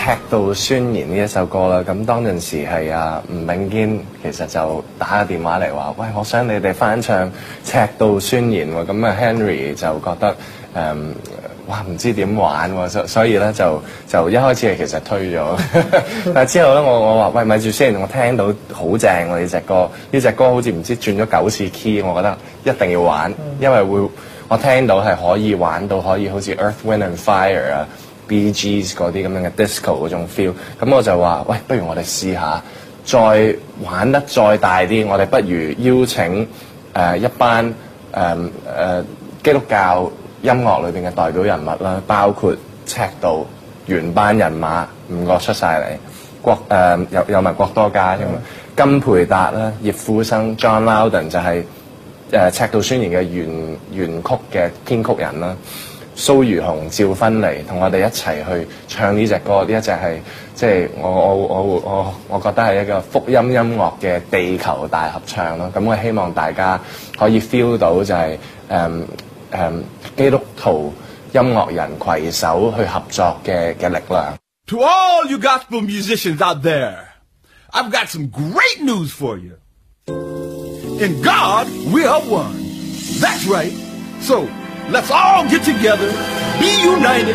赤道宣言呢一首歌啦，咁當陣時係吳炳堅其實就打個電話嚟話，喂，我想你哋翻唱赤道宣言喎，咁Henry 就覺得哇唔知點玩喎，所以咧就一開始係其實推咗，但係之後咧我話喂咪住先，我聽到好正喎呢隻歌好似唔知轉咗9次 key， 我覺得一定要玩，因為我聽到係可以玩到可以好似 Earth Wind and Fire 啊。Bee Gees 嗰啲咁樣嘅 disco 嗰種 feel， 咁我就話喂，不如我哋試下，再玩得再大啲，我哋不如邀請一班基督教音樂裏邊嘅代表人物啦，包括赤道原班人馬5個出晒嚟，有埋郭多嘉添啊，金培達啦、葉富生、John Loudon 就係赤道宣言嘅原曲嘅編曲人啦。蘇如紅、趙芬妮同我哋一齊去唱呢隻歌，呢一隻係即係我覺得係一個福音音樂嘅地球大合唱咯。咁我希望大家可以 feel 到就係基督徒音樂人攜手去合作嘅力量。 To all you gospel musicians out there, I've got some great news for you. In God, we are one. That's right. So let's all get together, be united.